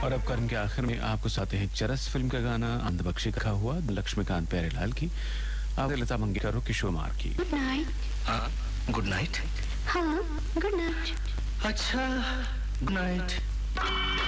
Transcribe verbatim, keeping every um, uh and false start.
और अब कर्म के आखिर में आपको साथ हैं चरस फिल्म का गाना अंधबख्शी का हुआ लक्ष्मीकांत प्यारेलाल की आगे लता मंगेशकर और किशोर कुमार की। Good night. हाँ गुड नाइट। हाँ गुड नाइट। अच्छा गुड नाइट।